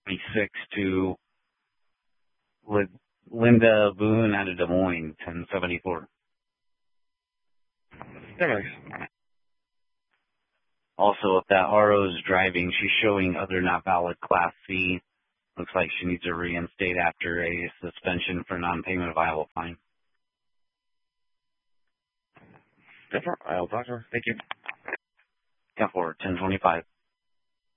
26 to Linda Boone out of Des Moines, 1074. Thanks. Also, if that RO is driving, she's showing other not valid Class C. Looks like she needs to reinstate after a suspension for non-payment of viable fine. Different. I'll talk to her. Thank you. 10-4, 1025.